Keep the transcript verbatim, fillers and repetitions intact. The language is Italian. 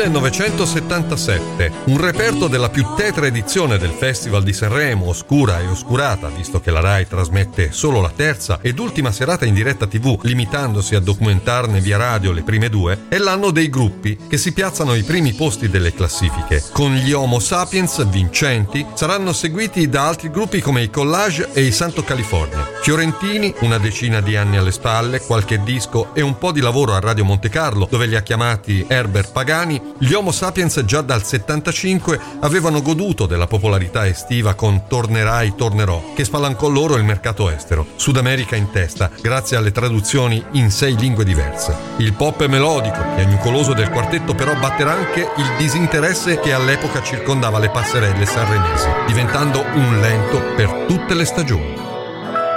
millenovecentosettantasette, un reperto della più tetra edizione del Festival di Sanremo, oscura e oscurata, visto che la Rai trasmette solo la terza ed ultima serata in diretta tivù, limitandosi a documentarne via radio le prime due, è l'anno dei gruppi che si piazzano ai primi posti delle classifiche. Con gli Homo Sapiens vincenti saranno seguiti da altri gruppi come i Collage e i Santo California. Fiorentini, una decina di anni alle spalle, qualche disco e un po' di lavoro a Radio Monte Carlo, dove li ha chiamati Herbert Pagani, gli Homo Sapiens già dal settantacinque avevano goduto della popolarità estiva con Tornerai, Tornerò, che spalancò loro il mercato estero. Sud America in testa, grazie alle traduzioni in sei lingue diverse. Il pop melodico, piagnucoloso del quartetto però batterà anche il disinteresse che all'epoca circondava le passerelle sanremesi, diventando un lento per tutte le stagioni.